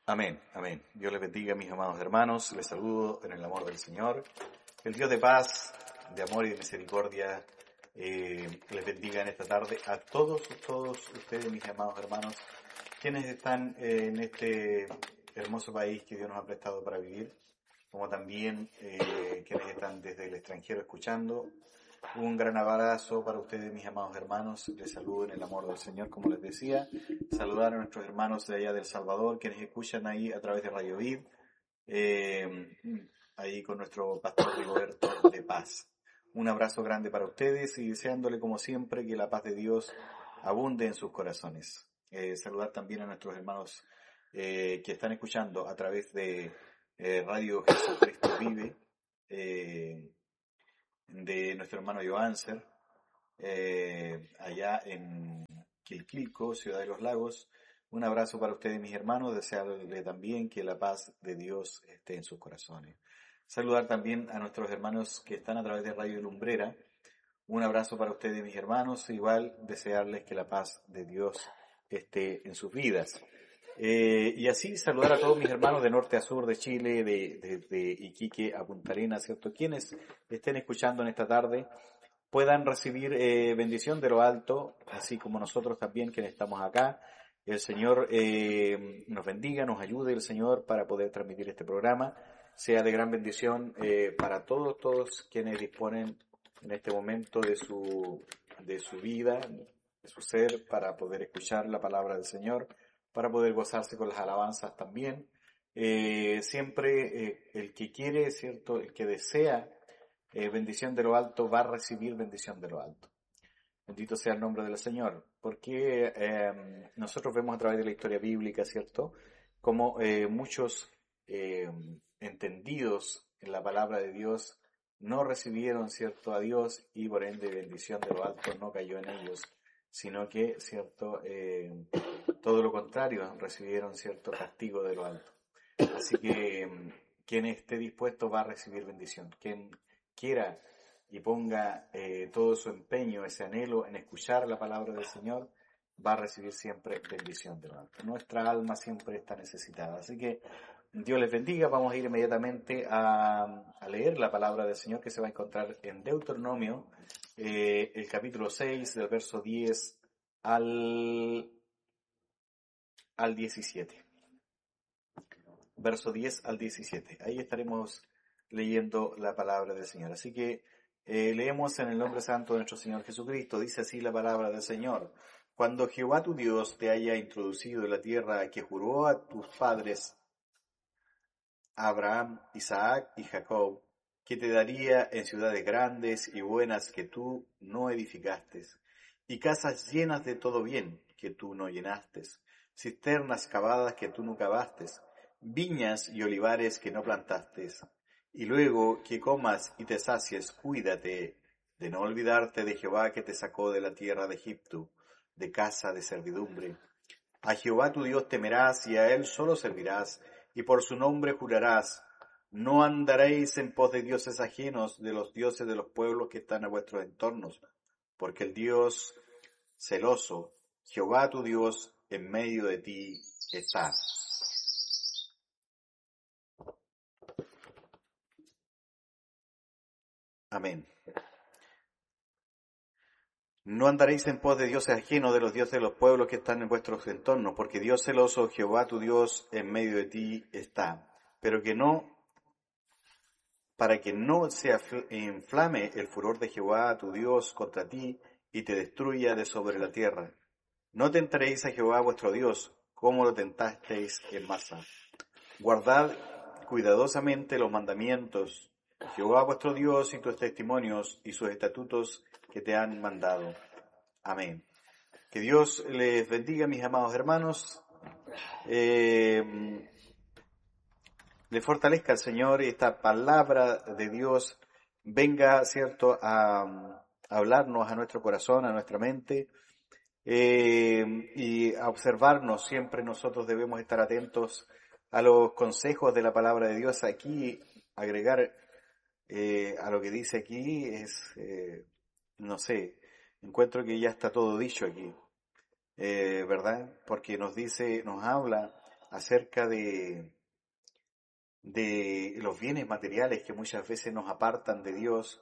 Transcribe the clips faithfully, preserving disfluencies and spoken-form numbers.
Amén, amén. Dios les bendiga, mis amados hermanos. Les saludo en el amor del Señor. Que el Dios de paz, de amor y de misericordia eh, les bendiga en esta tarde a todos, todos ustedes, mis amados hermanos, quienes están eh, en este hermoso país que Dios nos ha prestado para vivir, como también eh, quienes están desde el extranjero escuchando. Un gran abrazo para ustedes, mis amados hermanos. Les saludo en el amor del Señor, como les decía. Saludar a nuestros hermanos de allá del Salvador, quienes escuchan ahí a través de Radio Vid, eh, ahí con nuestro pastor Rigoberto de Paz. Un abrazo grande para ustedes y deseándole, como siempre, que la paz de Dios abunde en sus corazones. Eh, saludar también a nuestros hermanos eh, que están escuchando a través de eh, Radio Jesucristo Vive, eh, de nuestro hermano Joanser, eh, allá en Quilquilco, Ciudad de los Lagos. Un abrazo para ustedes, mis hermanos, desearle también que la paz de Dios esté en sus corazones. Saludar también a nuestros hermanos que están a través de Radio Lumbrera. Un abrazo para ustedes, mis hermanos, igual desearles que la paz de Dios esté en sus vidas. Eh, y así saludar a todos mis hermanos de norte a sur de Chile, de, de, de Iquique a Punta Arenas, ¿cierto? Quienes estén escuchando en esta tarde puedan recibir eh, bendición de lo alto, así como nosotros también quienes estamos acá. El Señor eh, nos bendiga, nos ayude el Señor para poder transmitir este programa. Sea de gran bendición eh, para todos, todos quienes disponen en este momento de su, de su vida, de su ser, para poder escuchar la palabra del Señor, para poder gozarse con las alabanzas también. Eh, siempre eh, el que quiere, ¿cierto? El que desea eh, bendición de lo alto va a recibir bendición de lo alto. Bendito sea el nombre del Señor, porque eh, nosotros vemos a través de la historia bíblica, ¿cierto? Como eh, muchos eh, entendidos en la palabra de Dios no recibieron, ¿cierto?, a Dios y por ende bendición de lo alto no cayó en ellos, sino que, ¿cierto?, eh, todo lo contrario, recibieron cierto castigo de lo alto. Así que eh, quien esté dispuesto va a recibir bendición. Quien quiera y ponga eh, todo su empeño, ese anhelo en escuchar la palabra del Señor, va a recibir siempre bendición de lo alto. Nuestra alma siempre está necesitada. Así que Dios les bendiga. Vamos a ir inmediatamente a, a leer la palabra del Señor que se va a encontrar en Deuteronomio, eh, el capítulo seis, del verso diez al, al diecisiete. Verso diez al diecisiete. Ahí estaremos leyendo la palabra del Señor. Así que eh, leemos en el nombre santo de nuestro Señor Jesucristo. Dice así la palabra del Señor. Cuando Jehová tu Dios te haya introducido en la tierra que juró a tus padres, Abraham, Isaac y Jacob, que te daría en ciudades grandes y buenas que tú no edificaste, y casas llenas de todo bien que tú no llenaste, cisternas cavadas que tú no cavaste, viñas y olivares que no plantaste, y luego que comas y te sacies, cuídate de no olvidarte de Jehová que te sacó de la tierra de Egipto, de casa de servidumbre. A Jehová tu Dios temerás y a él solo servirás, y por su nombre jurarás. No andaréis en pos de dioses ajenos, de los dioses de los pueblos que están a vuestros entornos, porque el Dios celoso, Jehová tu Dios, en medio de ti está. Amén. No andaréis en pos de dioses ajenos, de los dioses de los pueblos que están en vuestros entornos, porque Dios celoso, Jehová tu Dios, en medio de ti está. Pero que no, para que no se inflame el furor de Jehová tu Dios contra ti y te destruya de sobre la tierra. No tentaréis a Jehová vuestro Dios, como lo tentasteis en Masa. Guardad cuidadosamente los mandamientos, Jehová vuestro Dios y tus testimonios y sus estatutos que te han mandado. Amén. Que Dios les bendiga, mis amados hermanos. Eh, le fortalezca al Señor y esta palabra de Dios venga, ¿cierto?, a, a hablarnos a nuestro corazón, a nuestra mente, eh, y a observarnos. Siempre nosotros debemos estar atentos a los consejos de la palabra de Dios. Aquí, agregar eh, a lo que dice aquí es, eh, no sé, encuentro que ya está todo dicho aquí, eh, ¿verdad? Porque nos dice, nos habla acerca de, de los bienes materiales que muchas veces nos apartan de Dios,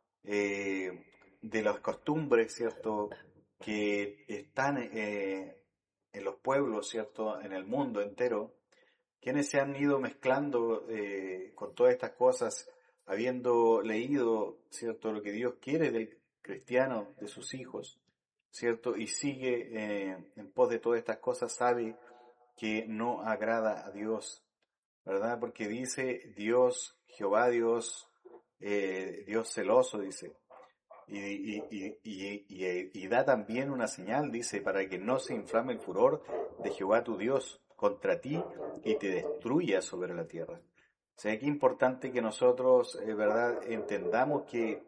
eh, de las costumbres, ¿cierto?, que están eh, en los pueblos, ¿cierto?, en el mundo entero, quienes se han ido mezclando eh, con todas estas cosas, habiendo leído, ¿cierto?, lo que Dios quiere del cristiano, de sus hijos, ¿cierto?, y sigue eh, en pos de todas estas cosas, sabe que no agrada a Dios, ¿verdad? Porque dice Dios, Jehová Dios, eh, Dios celoso, dice, y, y, y, y, y, y da también una señal, dice, para que no se inflame el furor de Jehová tu Dios contra ti y te destruya sobre la tierra. O sea, que es importante que nosotros, eh, ¿verdad?, entendamos que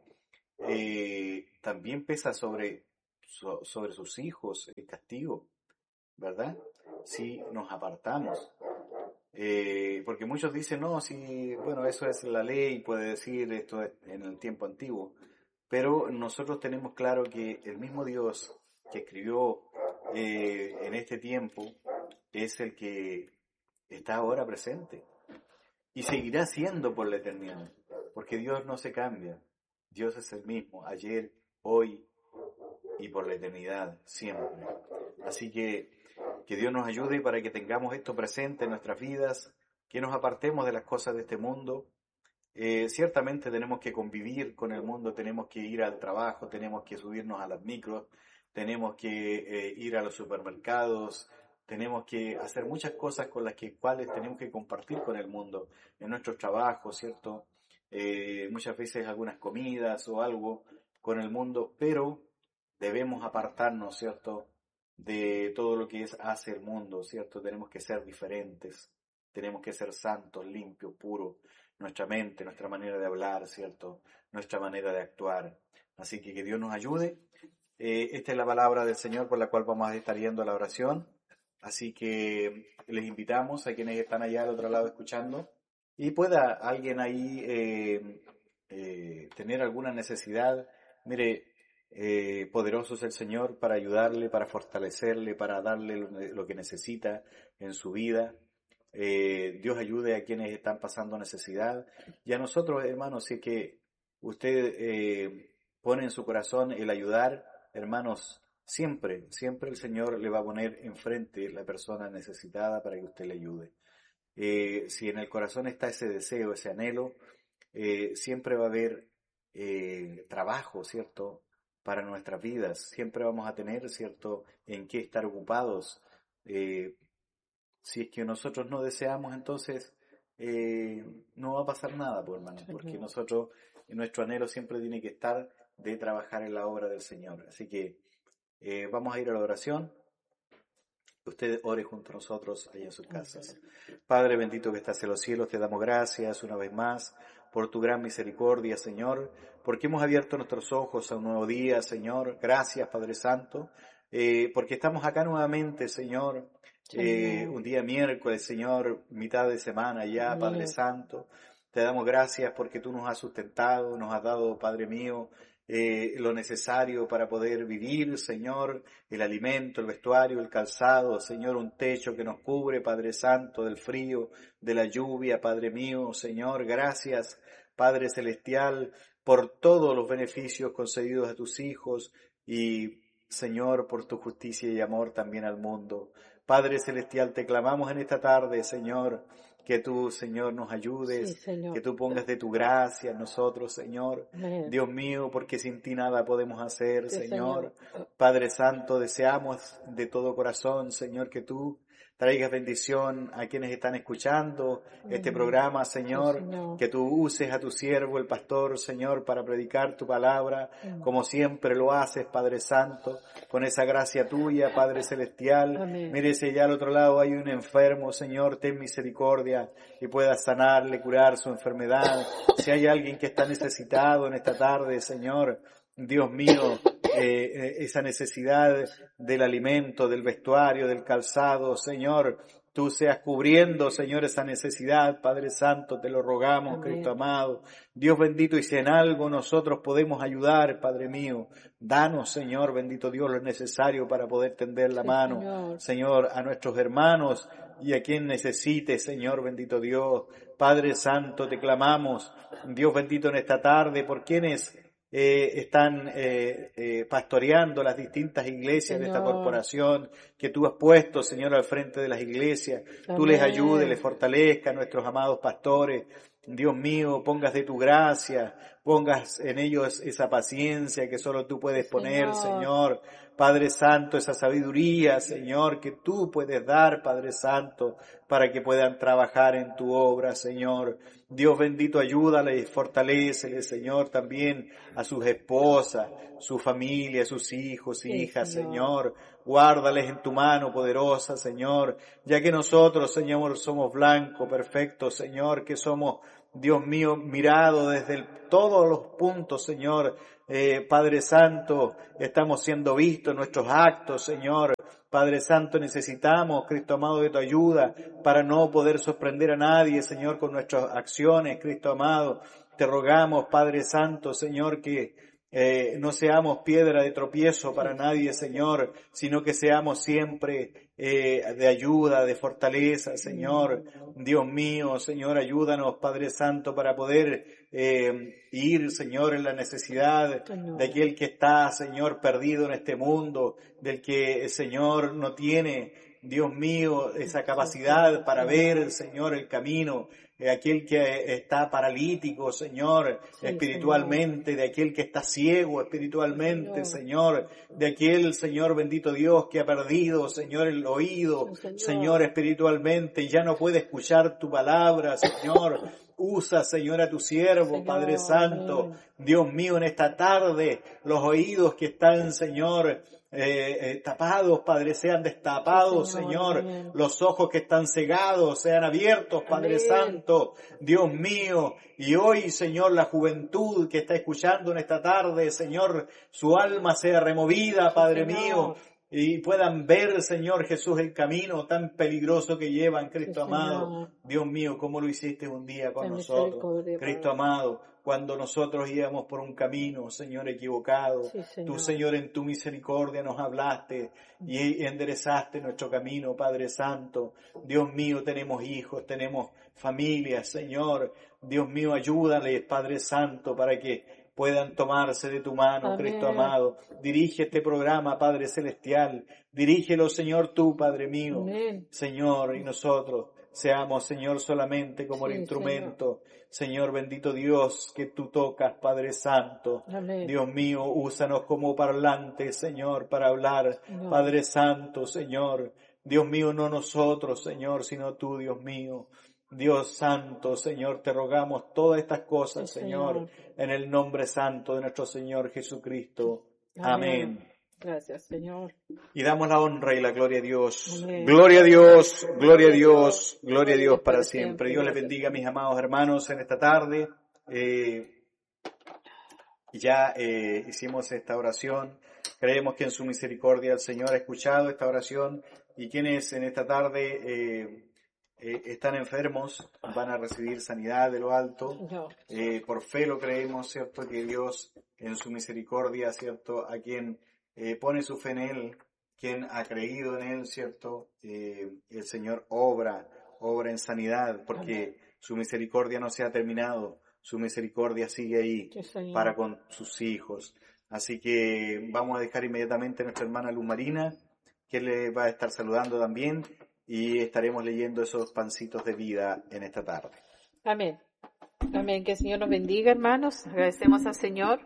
eh, también pesa sobre, so, sobre sus hijos el castigo, ¿verdad? Si nos apartamos. Eh, porque muchos dicen, no, si, bueno, eso es la ley, puede decir esto en el tiempo antiguo. Pero nosotros tenemos claro que el mismo Dios que escribió eh, en este tiempo es el que está ahora presente y seguirá siendo por la eternidad, porque Dios no se cambia. Dios es el mismo, ayer, hoy y por la eternidad, siempre. Así que que Dios nos ayude para que tengamos esto presente en nuestras vidas, que nos apartemos de las cosas de este mundo. Eh, ciertamente tenemos que convivir con el mundo, tenemos que ir al trabajo, tenemos que subirnos a las micros, tenemos que eh, ir a los supermercados, tenemos que hacer muchas cosas con las que, cuales tenemos que compartir con el mundo, en nuestros trabajos, ¿cierto? Eh, muchas veces algunas comidas o algo con el mundo, pero debemos apartarnos, ¿cierto?, de todo lo que es, hace el mundo, ¿cierto? Tenemos que ser diferentes, tenemos que ser santos, limpios, puros, nuestra mente, nuestra manera de hablar, ¿cierto?, nuestra manera de actuar. Así que que Dios nos ayude. Eh, esta es la palabra del Señor por la cual vamos a estar yendo a la oración. Así que les invitamos a quienes están allá al otro lado escuchando y pueda alguien ahí eh, eh, tener alguna necesidad. Mire, eh, poderoso es el Señor para ayudarle, para fortalecerle, para darle lo, lo que necesita en su vida. Eh, Dios ayude a quienes están pasando necesidad. Y a nosotros, hermanos, si es que usted eh, pone en su corazón el ayudar, hermanos, siempre, siempre el Señor le va a poner enfrente la persona necesitada para que usted le ayude. Eh, si en el corazón está ese deseo, ese anhelo, eh, siempre va a haber eh, trabajo, ¿cierto?, para nuestras vidas. Siempre vamos a tener, ¿cierto?, en qué estar ocupados. Eh, si es que nosotros no deseamos, entonces eh, no va a pasar nada, pues, hermano, porque nosotros, nuestro anhelo siempre tiene que estar de trabajar en la obra del Señor. Así que eh, vamos a ir a la oración. Usted ore junto a nosotros allá en sus casas. Padre bendito que estás en los cielos, te damos gracias una vez más por tu gran misericordia, Señor, porque hemos abierto nuestros ojos a un nuevo día, Señor. Gracias, Padre Santo, eh, porque estamos acá nuevamente, Señor, eh, un día miércoles, Señor, mitad de semana ya, Padre Santo. Te damos gracias porque tú nos has sustentado, nos has dado, Padre mío, Eh, lo necesario para poder vivir, Señor, el alimento, el vestuario, el calzado, Señor, un techo que nos cubre, Padre Santo, del frío, de la lluvia, Padre mío, Señor, gracias, Padre Celestial, por todos los beneficios concedidos a tus hijos y, Señor, por tu justicia y amor también al mundo. Padre Celestial, te clamamos en esta tarde, Señor, que tú, Señor, nos ayudes, sí, Señor, que tú pongas de tu gracia en nosotros, Señor. Amén. Dios mío, porque sin ti nada podemos hacer, sí, Señor. Señor. Padre Santo, deseamos de todo corazón, Señor, que tú traigas bendición a quienes están escuchando este programa, Señor, sí, Señor, que tú uses a tu siervo, el pastor, Señor, para predicar tu palabra, Amén, como siempre lo haces, Padre Santo, con esa gracia tuya, Padre Celestial. Amén. Mire, si allá al otro lado hay un enfermo, Señor, ten misericordia y pueda sanarle, curar su enfermedad. Si hay alguien que está necesitado en esta tarde, Señor, Dios mío, eh, esa necesidad del alimento, del vestuario, del calzado, Señor, tú seas cubriendo, Señor, esa necesidad, Padre Santo, te lo rogamos, Amén. Cristo amado. Dios bendito, y si en algo nosotros podemos ayudar, Padre mío, danos, Señor, bendito Dios, lo necesario para poder tender la Sí, mano, Señor. Señor, a nuestros hermanos y a quien necesite, Señor, bendito Dios. Padre Santo, te clamamos, Dios bendito, en esta tarde, por quienes Eh, están eh, eh, pastoreando las distintas iglesias de esta Señor. corporación que tú has puesto, Señor, al frente de las iglesias. Tú les ayudes, Amén. les fortalezcas a nuestros amados pastores. Dios mío, pongas de tu gracia, pongas en ellos esa paciencia que solo tú puedes Sí, poner, Señor. Señor. Padre Santo, esa sabiduría, Señor, que tú puedes dar, Padre Santo, para que puedan trabajar en tu obra, Señor. Dios bendito, ayúdale y fortalécele, Señor, también a sus esposas, su familia, sus hijos, Sí, hijas, Señor. Señor. Guárdales en tu mano poderosa, Señor, ya que nosotros, Señor, somos blancos, perfectos, Señor, que somos, Dios mío, mirado desde el, todos los puntos, Señor. Eh, Padre Santo, estamos siendo vistos en nuestros actos, Señor. Padre Santo, necesitamos, Cristo amado, de tu ayuda para no poder sorprender a nadie, Señor, con nuestras acciones, Cristo amado. Te rogamos, Padre Santo, Señor, que eh, no seamos piedra de tropiezo para Sí, nadie, Señor, sino que seamos siempre eh, de ayuda, de fortaleza, Señor. Dios mío, Señor, ayúdanos, Padre Santo, para poder eh, ir, Señor, en la necesidad Señor. de aquel que está, Señor, perdido en este mundo, del que, Señor, no tiene, Dios mío, esa capacidad para ver, Señor, el camino, de aquel que está paralítico, Señor, Sí, espiritualmente, de aquel que está ciego espiritualmente, Señor. Señor, de aquel, Señor, bendito Dios, que ha perdido, Señor, el oído, Sí, Señor. Señor, espiritualmente, y ya no puede escuchar tu palabra, Señor. Usa, Señor, a tu siervo, Padre Señor, Santo, amén. Dios mío, en esta tarde, los oídos que están, Señor, eh, eh, tapados, Padre, sean Sí, destapados, Señor, Señor. amén. Los ojos que están cegados sean abiertos, Padre Amén. Santo, Dios mío. Y hoy, Señor, la juventud que está escuchando en esta tarde, Señor, su alma sea removida, Sí, Padre mío, Señor. y puedan ver, Señor Jesús, el camino tan peligroso que llevan, Sí, Cristo amado. Señor. Dios mío, cómo lo hiciste un día con Ten nosotros, misericordia, Cristo Padre. amado, cuando nosotros íbamos por un camino, Señor, equivocado. Sí, Tú, Señor. Señor, en tu misericordia nos hablaste y enderezaste nuestro camino, Padre Santo. Dios mío, tenemos hijos, tenemos familias, Señor. Dios mío, ayúdales, Padre Santo, para que puedan tomarse de tu mano, Cristo Amén. amado. Dirige este programa, Padre Celestial. Dirígelo, Señor, tú, Padre mío. Amén. Señor, y nosotros seamos, Señor, solamente como el Sí, Señor. instrumento. Señor, bendito Dios, que tú tocas, Padre Santo. Amén. Dios mío, úsanos como parlantes, Señor, para hablar. Señor. Padre Santo, Señor. Dios mío, no nosotros, Señor, sino tú, Dios mío. Dios Santo, Señor, te rogamos todas estas Sí, cosas, Señor, Señor. en el nombre santo de nuestro Señor Jesucristo. Amén. Amén. Gracias, Señor. Y damos la honra y la gloria a Dios. Amén. Gloria a Dios, gloria a Gloria a Dios, Dios. gloria a Gloria a Dios Dios para para siempre. siempre. Dios les Gracias, bendiga, mis Señor. amados hermanos, en esta tarde. Eh, ya eh, hicimos esta oración. Creemos que en su misericordia el Señor ha escuchado esta oración y quienes en esta tarde eh, eh, están enfermos van a recibir sanidad de lo alto. Señor. Eh, por fe lo creemos, ¿cierto? Que Dios en su misericordia, ¿cierto? A quien eh, pone su fe en Él, quien ha creído en Él, ¿cierto? Eh, el Señor obra, obra en sanidad, porque Amén. su misericordia no se ha terminado, su misericordia sigue ahí Sí, Señor. para con sus hijos. Así que vamos a dejar inmediatamente a nuestra hermana Luz Marina, que le va a estar saludando también, y estaremos leyendo esos pancitos de vida en esta tarde. Amén. Amén. Que el Señor nos bendiga, hermanos. Agradecemos al Señor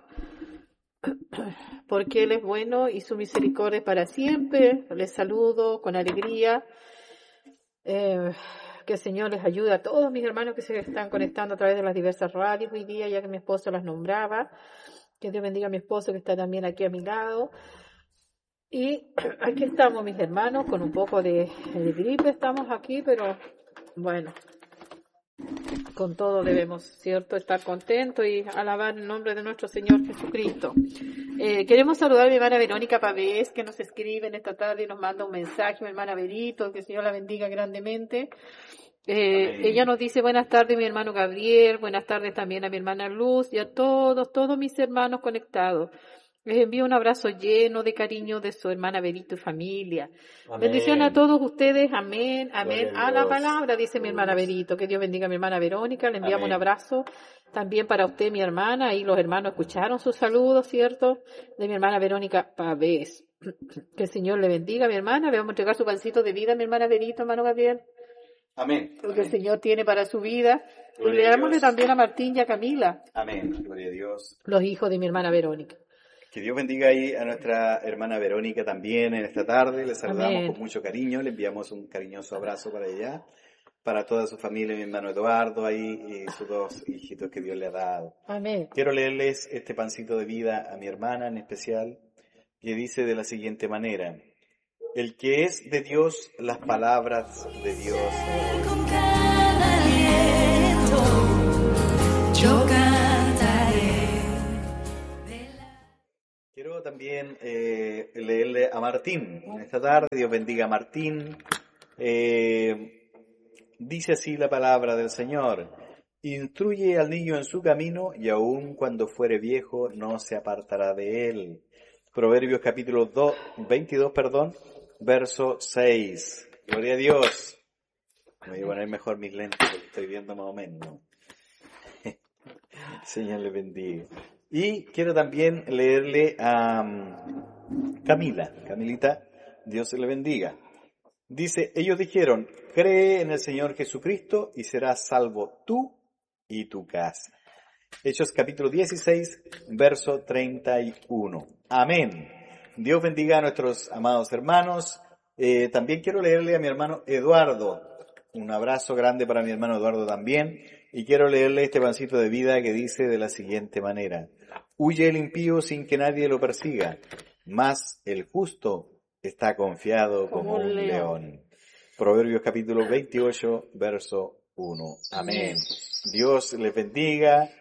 porque Él es bueno y su misericordia es para siempre. Les saludo con alegría. Eh, que el Señor les ayude a todos mis hermanos que se están conectando a través de las diversas radios hoy día, ya que mi esposo las nombraba. Que Dios bendiga a mi esposo que está también aquí a mi lado. Y aquí estamos, mis hermanos, con un poco de, de gripe estamos aquí, pero bueno, con todo debemos, ¿cierto?, estar contentos y alabar el nombre de nuestro Señor Jesucristo. Eh, queremos saludar a mi hermana Verónica Pavés, que nos escribe en esta tarde y nos manda un mensaje, mi hermana Verito, que el Señor la bendiga grandemente. Eh, ella nos dice buenas tardes mi hermano Gabriel, buenas tardes también a mi hermana Luz y a todos, todos mis hermanos conectados. Les envío un abrazo lleno de cariño de su hermana Verito y familia. Amén. Bendición a todos ustedes, amén, amén. Gloria a A la Dios. palabra, dice mi hermana Gloria a Dios. Verito. Que Dios bendiga a mi hermana Verónica. Le enviamos Amén. un abrazo también para usted, mi hermana. Y los hermanos escucharon sus saludos, ¿cierto? De mi hermana Verónica Pavés. Que el Señor le bendiga, mi hermana. Le vamos a entregar su pancito de vida, mi hermana Verito, hermano Gabriel. Amén. Lo que el Amén. Señor tiene para su vida. Y Gloria le a dámosle Dios. también a Martín y a Camila, Amén. Gloria a Dios. los hijos de mi hermana Verónica. Que Dios bendiga ahí a nuestra hermana Verónica también en esta tarde. Le saludamos Amén. con mucho cariño. Le enviamos un cariñoso abrazo para ella. Para toda su familia, mi hermano Eduardo ahí y sus dos hijitos que Dios le ha dado. Amén. Quiero leerles este pancito de vida a mi hermana en especial, que dice de la siguiente manera: el que es de Dios, las palabras de Dios. Con cada aliento yo cantaré. Quiero también eh, leerle a Martín en esta tarde. Dios bendiga a Martín. Eh, dice así la palabra del Señor: instruye al niño en su camino y aun cuando fuere viejo no se apartará de él. Proverbios capítulo dos, veintidós, perdón, verso seis. Gloria a Dios. Me voy a poner mejor mis lentes porque estoy viendo más o menos, ¿no? Señor le bendiga. Y quiero también leerle a um, Camila. Camilita, Dios le bendiga. Dice, ellos dijeron, cree en el Señor Jesucristo y serás salvo tú y tu casa. Hechos capítulo dieciséis, verso treinta y uno. Amén. Dios bendiga a nuestros amados hermanos. Eh, también quiero leerle a mi hermano Eduardo. Un abrazo grande para mi hermano Eduardo también. Y quiero leerle este pancito de vida que dice de la siguiente manera: huye el impío sin que nadie lo persiga, mas el justo está confiado como, como un león. león. Proverbios capítulo veintiocho, verso uno. Amén. Dios les bendiga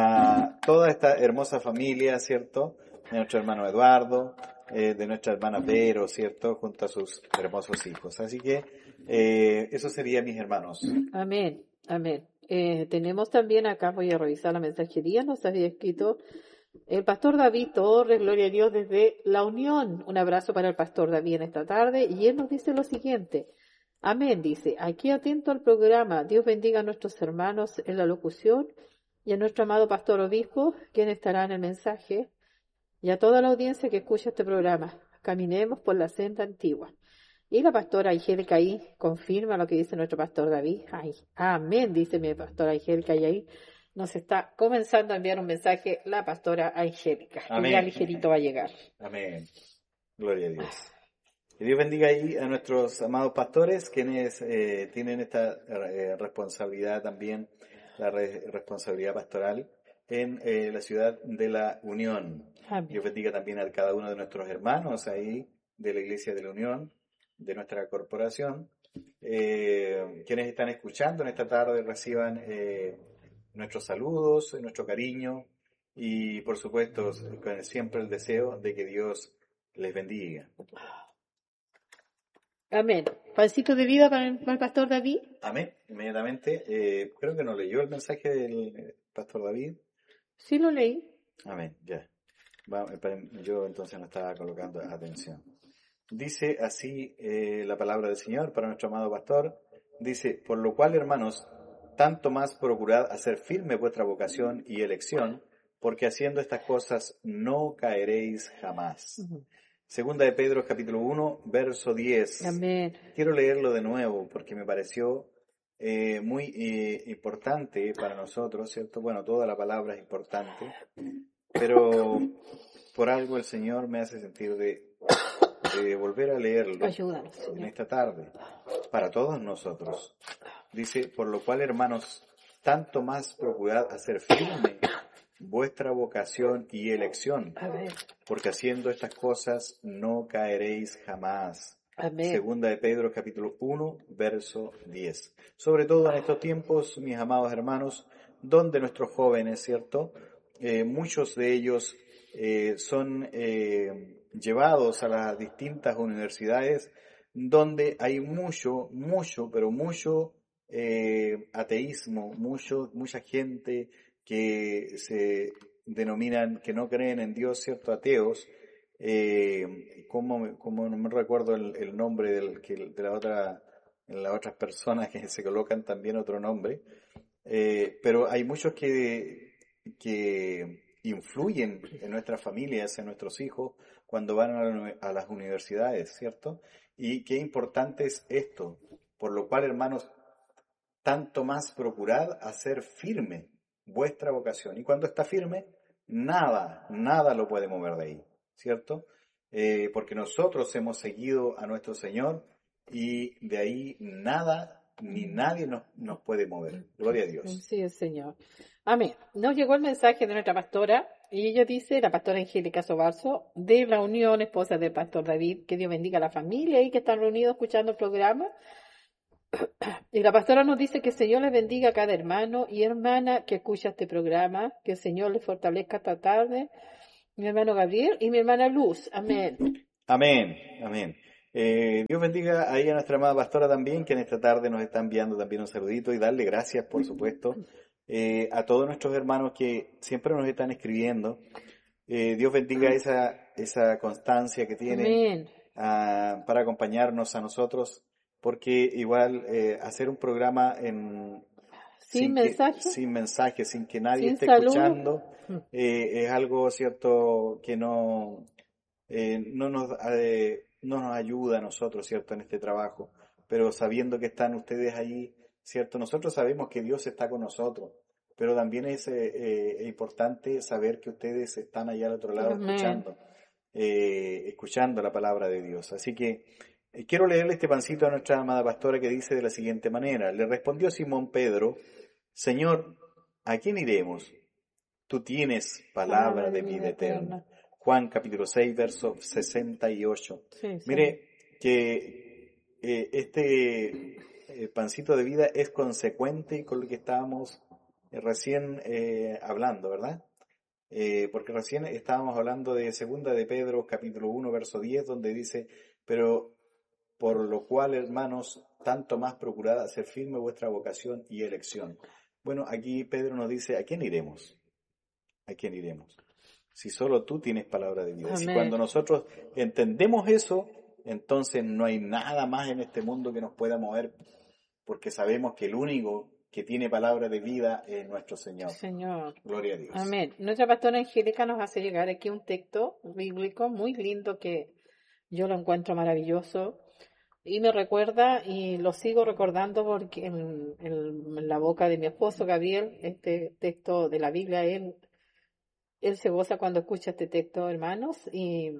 a toda esta hermosa familia, ¿cierto? De nuestro hermano Eduardo, eh, de nuestra hermana Vero, ¿cierto? Junto a sus hermosos hijos. Así que eh, eso sería, mis hermanos. Amén, amén. Eh, tenemos también acá, voy a revisar la mensajería, nos había escrito el pastor David Torres, gloria a Dios, desde La Unión. Un abrazo para el pastor David en esta tarde. Y él nos dice lo siguiente. Amén, dice, aquí atento al programa. Dios bendiga a nuestros hermanos en la locución y a nuestro amado pastor obispo, quien estará en el mensaje, y a toda la audiencia que escucha este programa. Caminemos por la senda antigua. Y la pastora Angélica ahí confirma lo que dice nuestro pastor David. Ay, amén, dice mi pastora Angélica, y ahí nos está comenzando a enviar un mensaje la pastora Angélica. Que ya ligerito va a llegar. Amén. Gloria a Dios. Que Dios bendiga ahí a nuestros amados pastores, quienes eh, tienen esta eh, responsabilidad también, la re- responsabilidad pastoral en eh, la ciudad de La Unión. Amén. Dios bendiga también a cada uno de nuestros hermanos ahí de la Iglesia de La Unión, de nuestra corporación. Eh, quienes están escuchando en esta tarde reciban eh, nuestros saludos, nuestro cariño y por supuesto con siempre el deseo de que Dios les bendiga. Amén. Pancito de vida para el, para el pastor David. Amén. Inmediatamente, eh, creo que no leyó el mensaje del pastor David. Sí lo leí. Amén, ya. Va, yo entonces no estaba colocando atención. Dice así eh, la palabra del Señor para nuestro amado pastor. Dice, por lo cual, hermanos, tanto más procurad hacer firme vuestra vocación y elección, porque haciendo estas cosas no caeréis jamás. Uh-huh. Segunda de Pedro, capítulo uno, verso diez. Amén. Quiero leerlo de nuevo porque me pareció eh, muy eh, importante para nosotros, ¿cierto? Bueno, toda la palabra es importante, pero por algo el Señor me hace sentir de... de volver a leerlo. Ayúdanos, Señor, en esta tarde, para todos nosotros. Dice, por lo cual, hermanos, tanto más procurad hacer firme vuestra vocación y elección, Amén. Porque haciendo estas cosas no caeréis jamás. Amén. Segunda de Pedro, capítulo uno, verso diez. Sobre todo en estos tiempos, mis amados hermanos, donde nuestros jóvenes, ¿cierto? Eh, muchos de ellos eh, son eh, llevados a las distintas universidades donde hay mucho, mucho, pero mucho eh, ateísmo, mucho, mucha gente que se denominan, que no creen en Dios, ¿cierto? Ateos. Eh, como, como no me recuerdo el, el nombre del, que, de la otra, las otras personas que se colocan también otro nombre. Eh, pero hay muchos que, que influyen en nuestras familias, en nuestros hijos, cuando van a, la- a las universidades, ¿cierto? Y qué importante es esto, por lo cual, hermanos, tanto más procurad hacer firme vuestra vocación. Y cuando está firme, nada, nada lo puede mover de ahí, ¿cierto? Eh, porque nosotros hemos seguido a nuestro Señor y de ahí nada ni nadie nos, nos puede mover. Gloria a Dios. Sí, el Señor. Amén. Nos llegó el mensaje de nuestra pastora y ella dice, la pastora Angélica Sobarzo, de la Unión Esposa del Pastor David, que Dios bendiga a la familia y que están reunidos escuchando el programa. Y la pastora nos dice que el Señor les bendiga a cada hermano y hermana que escucha este programa, que el Señor les fortalezca esta tarde. Mi hermano Gabriel y mi hermana Luz. Amén. Amén, amén. Eh, Dios bendiga ahí a nuestra amada pastora también, que en esta tarde nos está enviando también un saludito y darle gracias, por supuesto, eh, a todos nuestros hermanos que siempre nos están escribiendo. Eh, Dios bendiga esa, esa constancia que tienen Amén. ah, para acompañarnos a nosotros, porque igual eh, hacer un programa en, Sin sin que, mensaje, sin mensaje, sin que nadie sin esté saludo. escuchando, eh, es algo cierto que no, eh, no nos, eh, no nos ayuda a nosotros, ¿cierto?, en este trabajo, pero sabiendo que están ustedes ahí, ¿cierto? Nosotros sabemos que Dios está con nosotros, pero también es eh, eh, importante saber que ustedes están allá al otro lado Amén. escuchando, eh, escuchando la palabra de Dios. Así que eh, quiero leerle este pancito a nuestra amada pastora que dice de la siguiente manera: le respondió Simón Pedro, Señor, ¿a quién iremos? Tú tienes palabra de vida eterna. Juan capítulo seis, verso sesenta y ocho. Sí, sí. Mire que eh, este eh, pancito de vida es consecuente con lo que estábamos eh, recién eh, hablando, ¿verdad? Eh, porque recién estábamos hablando de segunda de Pedro capítulo uno, verso diez, donde dice, pero por lo cual, hermanos, tanto más procurad hacer firme vuestra vocación y elección. Bueno, aquí Pedro nos dice, ¿a quién iremos? ¿A quién iremos? Si solo tú tienes palabra de vida. Si Amén. cuando nosotros entendemos eso, entonces no hay nada más en este mundo que nos pueda mover, porque sabemos que el único que tiene palabra de vida es nuestro Señor. Señor. Gloria a Dios. Amén. Nuestra pastora Angélica nos hace llegar aquí un texto bíblico muy lindo que yo lo encuentro maravilloso y me recuerda y lo sigo recordando porque en, en- en la boca de mi esposo Gabriel, este texto de la Biblia, él, él se goza cuando escucha este texto, hermanos, y,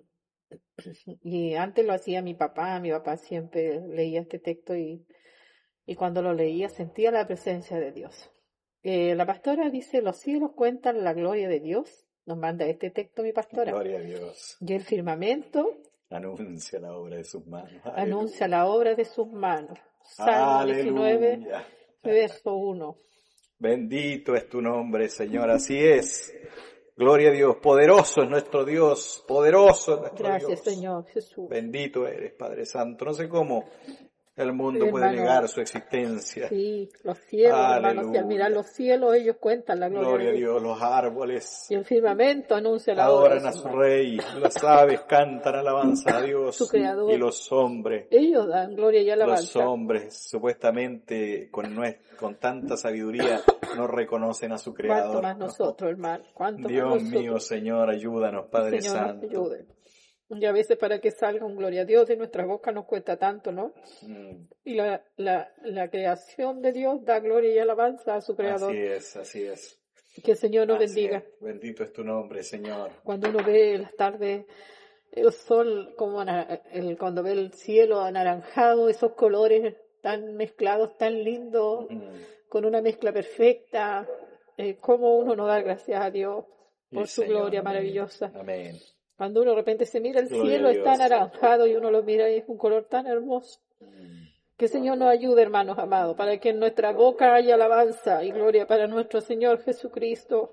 y antes lo hacía mi papá, mi papá siempre leía este texto y, y cuando lo leía sentía la presencia de Dios. Eh, la pastora dice, los cielos cuentan la gloria de Dios, nos manda este texto mi pastora, Gloria a Dios. y el firmamento Anuncia la obra de sus manos. anuncia la obra de sus manos. Salmo diecinueve, Aleluya. verso uno. Bendito es tu nombre, Señor. Así es. Gloria a Dios. Poderoso es nuestro Dios. Poderoso es nuestro Gracias, Dios. Señor Jesús. Bendito eres, Padre Santo. No sé cómo el mundo puede Hermano, negar su existencia. sí, los cielos, hermanos, y al mirar Aleluya. los cielos ellos cuentan la gloria Gloria a de Dios. Dios. Los árboles Y el firmamento anuncia la obra adoran de a sus su manos. rey. Las aves cantan alabanza a Su Dios. creador. Y los hombres, Ellos dan gloria y los alabanza. hombres supuestamente con, nues- con tanta sabiduría no reconocen a su Cuánto creador. más nosotros, hermano. Cuánto más Dios nosotros. mío, Señor, ayúdanos, Padre Señor, nos Santo. ayude. Y a veces para que salga un gloria a Dios de nuestra boca nos cuesta tanto, ¿no? Mm, Y la, la, la creación de Dios da gloria y alabanza a su creador. Así es, así es. Que el Señor nos Así bendiga. es. Bendito es tu nombre, Señor. Cuando uno ve en las tardes el sol, como ana- el, cuando ve el cielo anaranjado, esos colores tan mezclados, tan lindos, Mm. con una mezcla perfecta, eh, cómo uno no da gracias a Dios por Sí, su Señor, gloria amén. maravillosa. Amén. Cuando uno de repente se mira el Gloria cielo, a está Dios. anaranjado y uno lo mira y es un color tan hermoso. Mm. Que el Señor nos ayude, hermanos amados, para que en nuestra boca haya alabanza y gloria para nuestro Señor Jesucristo.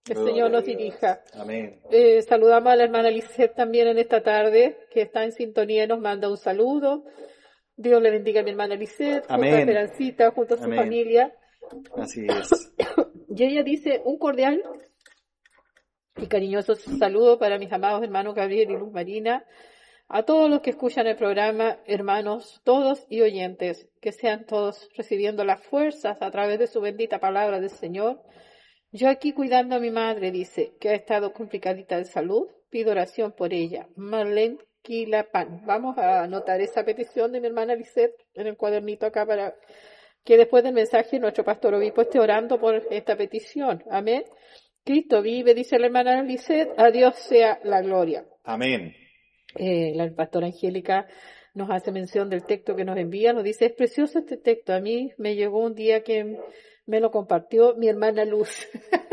Que el Gloria Señor a nos Dios. dirija. Amén. Eh, saludamos a la hermana Lisette también en esta tarde, que está en sintonía y nos manda un saludo. Dios le bendiga a mi hermana Lisette, junto a Amén. Esperancita, junto a su Amén. familia. Así es. Y ella dice, un cordial y cariñoso saludo para mis amados hermanos Gabriel y Luz Marina, a todos los que escuchan el programa, hermanos, todos y oyentes, que sean todos recibiendo las fuerzas a través de su bendita palabra del Señor. Yo aquí cuidando a mi madre, dice, que ha estado complicadita de salud, pido oración por ella. Marlene Quilapan. Vamos a anotar esa petición de mi hermana Lisette en el cuadernito acá para que después del mensaje nuestro pastor obispo esté orando por esta petición. Amén. Cristo vive, dice la hermana Lisette, a Dios sea la gloria. Amén. Eh, la pastora Angélica nos hace mención del texto que nos envía, nos dice, es precioso este texto, a mí me llegó un día que me lo compartió mi hermana Luz.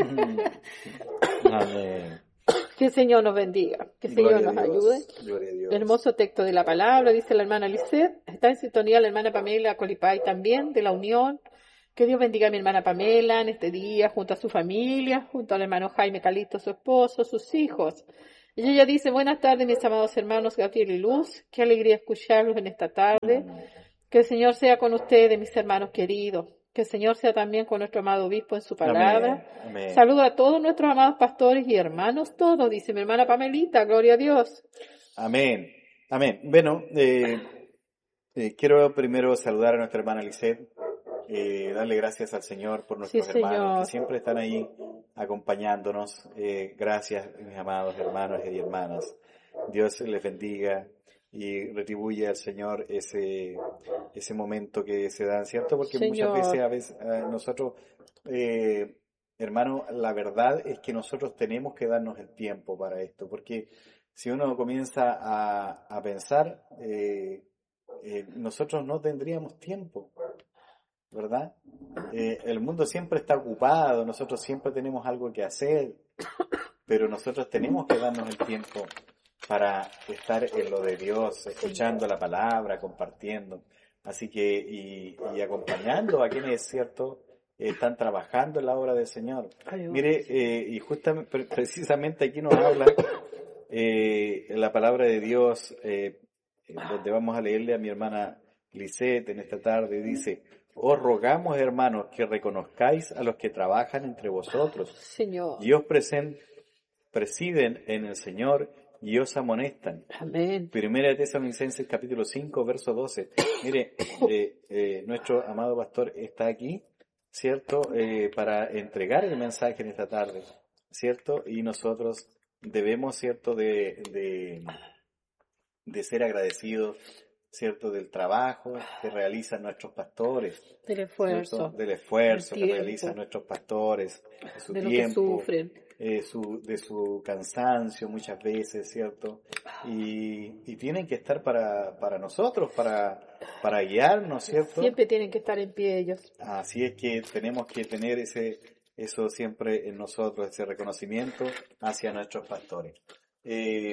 Amén. Que el Señor nos bendiga, que el Gloria Señor a nos Dios. ayude. Gloria a Dios. Hermoso texto de la palabra, dice la hermana Lisette. Está en sintonía la hermana Pamela Colipay también, de la Unión. Que Dios bendiga a mi hermana Pamela en este día, junto a su familia, junto al hermano Jaime Calixto, su esposo, sus hijos. Y ella dice, buenas tardes mis amados hermanos Gabriel y Luz, qué alegría escucharlos en esta tarde. Que el Señor sea con ustedes, mis hermanos queridos. Que el Señor sea también con nuestro amado obispo en su palabra. Amén. Amén. Saludo a todos nuestros amados pastores y hermanos, todos, dice mi hermana Pamelita, gloria a Dios. Amén. Amén. Bueno, eh, eh, quiero primero saludar a nuestra hermana Lisette, eh, darle gracias al Señor por nuestros Sí, hermanos Señor. que siempre están ahí acompañándonos. Eh, gracias, mis amados hermanos y hermanas. Dios les bendiga y retribuye al Señor ese ese momento que se da, ¿cierto? Porque muchas Señor. veces a veces eh, nosotros, eh, hermano, la verdad es que nosotros tenemos que darnos el tiempo para esto, porque si uno comienza a, a pensar, eh, eh, nosotros no tendríamos tiempo, ¿verdad? Eh, el mundo siempre está ocupado, nosotros siempre tenemos algo que hacer, pero nosotros tenemos que darnos el tiempo para estar en lo de Dios, escuchando la palabra, compartiendo. Así que, y, y acompañando a quienes, ¿cierto?, están trabajando en la obra del Señor. Ay, Mire, eh, y justamente, pre- precisamente aquí nos habla eh, la palabra de Dios, eh, donde vamos a leerle a mi hermana Lisette en esta tarde, dice, os rogamos, hermanos, que reconozcáis a los que trabajan entre vosotros Señor. y os presen- presiden en el Señor y os amonestan. Amén. Primera de Tesalonicenses capítulo cinco, verso doce. Mire, eh, eh, nuestro amado pastor está aquí, ¿cierto? Eh, para entregar el mensaje en esta tarde, ¿cierto? Y nosotros debemos, ¿cierto?, de, de, de ser agradecidos, ¿cierto?, del trabajo que realizan nuestros pastores, Del ¿cierto? esfuerzo, Del esfuerzo del que tiempo, realizan nuestros pastores, de su de lo que tiempo, sufren. eh, su, de su cansancio muchas veces, ¿cierto? Y, y tienen que estar para, para nosotros, para, para guiarnos, ¿cierto? Siempre tienen que estar en pie ellos. Así es que tenemos que tener ese, eso siempre en nosotros, ese reconocimiento hacia nuestros pastores. Eh,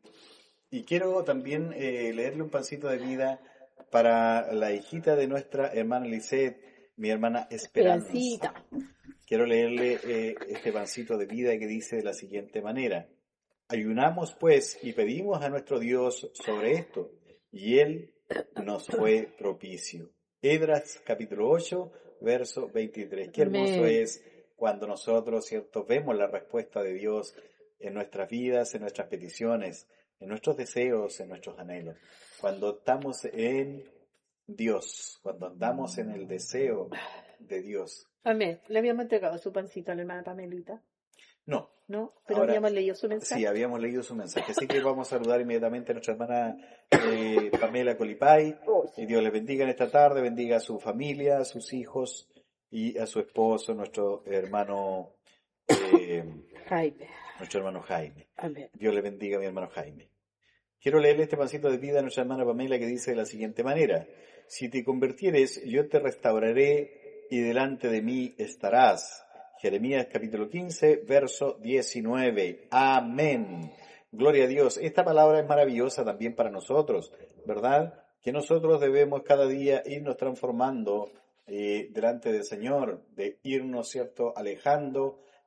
y quiero también eh, leerle un pancito de vida para la hijita de nuestra hermana Lisette, mi hermana Esperanza. Esperancita. Quiero leerle eh, este pancito de vida que dice de la siguiente manera. Ayunamos pues y pedimos a nuestro Dios sobre esto, y Él nos fue propicio. Edras capítulo ocho, verso veintitrés. Qué hermoso Amén. es cuando nosotros, ¿cierto?, vemos la respuesta de Dios en nuestras vidas, en nuestras peticiones, en nuestros deseos, en nuestros anhelos. Cuando estamos en Dios, cuando andamos en el deseo de Dios. Amén. Le habíamos entregado su pancito a la hermana Pamelita, No, ¿no? Pero Ahora, habíamos leído su mensaje. sí, habíamos leído su mensaje. Así que vamos a saludar inmediatamente a nuestra hermana eh, Pamela Colipay. Oh, Y Dios les bendiga en esta tarde, bendiga a su familia, a sus hijos y a su esposo, nuestro hermano, eh, Jaime. nuestro hermano Jaime. Amén. Dios le bendiga a mi hermano Jaime. Quiero leerle este pancito de vida a nuestra hermana Pamela que dice de la siguiente manera. Si te convirtieres, yo te restauraré y delante de mí estarás. Jeremías capítulo quince, verso diecinueve. Amén. Gloria a Dios. Esta palabra es maravillosa también para nosotros, ¿verdad? Que nosotros debemos cada día irnos transformando eh, delante del Señor, de irnos, ¿cierto?, alejando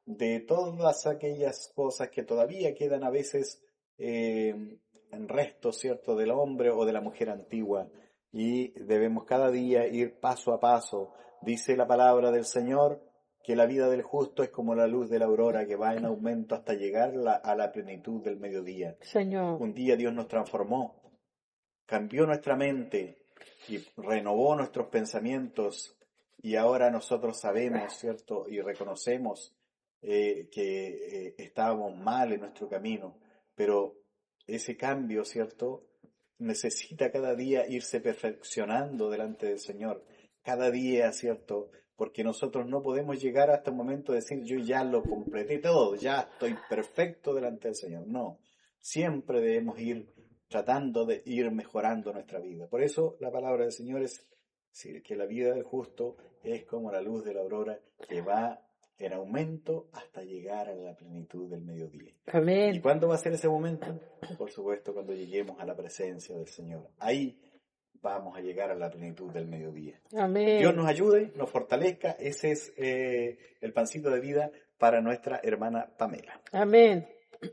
de todas aquellas cosas que todavía quedan a veces eh, en restos, ¿cierto?, del hombre o de la mujer antigua. Y debemos cada día ir paso a paso. Dice la palabra del Señor que la vida del justo es como la luz de la aurora que va en aumento hasta llegar la- a la plenitud del mediodía. Señor. Un día Dios nos transformó, cambió nuestra mente y renovó nuestros pensamientos, y ahora nosotros sabemos, ¿cierto?, y reconocemos eh, que eh, estábamos mal en nuestro camino, pero ese cambio, ¿cierto?, necesita cada día irse perfeccionando delante del Señor, cada día, ¿cierto?, porque nosotros no podemos llegar hasta el momento de decir yo ya lo completé todo, ya estoy perfecto delante del Señor. No, siempre debemos ir tratando de ir mejorando nuestra vida. Por eso la palabra del Señor es decir que la vida del justo es como la luz de la aurora que va en aumento hasta llegar a la plenitud del mediodía. ¿Y Amén. cuándo va a ser ese momento? Por supuesto, cuando lleguemos a la presencia del Señor. Ahí vamos a llegar a la plenitud del mediodía. Dios Amén. nos ayude, nos fortalezca. Ese es eh, el pancito de vida para nuestra hermana Pamela. Amén.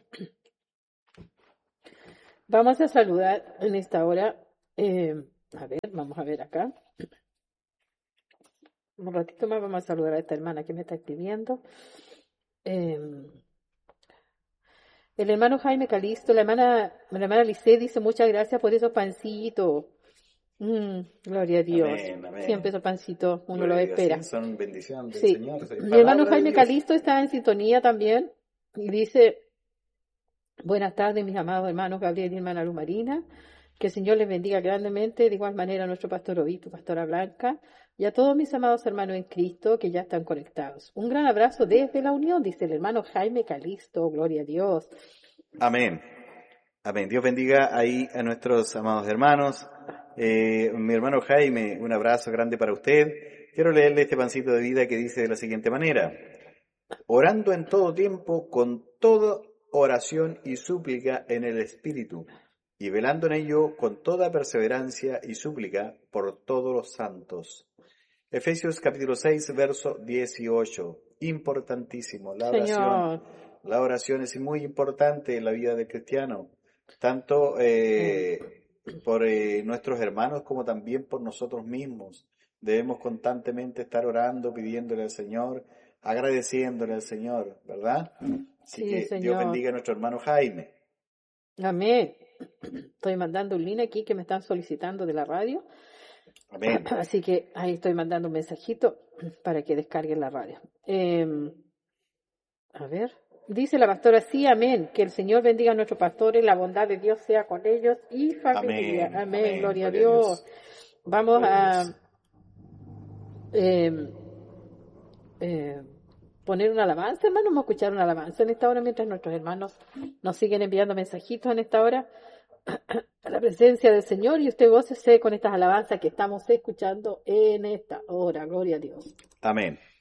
Vamos a saludar en esta hora. eh, a ver, vamos a ver acá. Un ratito más vamos a saludar a esta hermana que me está escribiendo. Eh, el hermano Jaime Calisto, la hermana, la hermana Lice dice muchas gracias por esos pancitos. Mm, gloria a Dios. Amén, amén. Siempre esos pancitos uno Gloria los a Dios, espera. sí, son bendición del Sí. Señor. sí, Mi palabra hermano de Jaime Dios. Calisto está en sintonía también y dice, buenas tardes mis amados hermanos Gabriel y hermana Luz Marina, que el Señor les bendiga grandemente, de igual manera a nuestro pastor obispo, pastora Blanca, y a todos mis amados hermanos en Cristo que ya están conectados. Un gran abrazo desde la Unión, dice el hermano Jaime Calisto, gloria a Dios. Amén. Amén. Dios bendiga ahí a nuestros amados hermanos. Eh, mi hermano Jaime, un abrazo grande para usted. Quiero leerle este pancito de vida que dice de la siguiente manera: orando en todo tiempo con toda oración y súplica en el Espíritu, y velando en ello con toda perseverancia y súplica por todos los santos. Efesios capítulo seis, verso dieciocho. Importantísimo. La oración, Señor, la oración es muy importante en la vida del cristiano, tanto eh, por eh, nuestros hermanos como también por nosotros mismos. Debemos constantemente estar orando, pidiéndole al Señor, agradeciéndole al Señor, ¿verdad? Así sí, que Dios Señor. bendiga a nuestro hermano Jaime. Amén. Estoy mandando un link aquí que me están solicitando de la radio. Amén. Así que ahí estoy mandando un mensajito para que descarguen la radio. Eh, a ver, dice la pastora, sí, amén, que el Señor bendiga a nuestros pastores, la bondad de Dios sea con ellos y familia. Amén, Amén, amén, gloria a gloria a Dios. Dios. Vamos Gloria a a Dios. eh, eh, poner una alabanza, hermano. Vamos a escuchar una alabanza en esta hora mientras nuestros hermanos nos siguen enviando mensajitos en esta hora a la presencia del Señor, y usted gócese con estas alabanzas que estamos escuchando en esta hora. Gloria a Dios. Amén.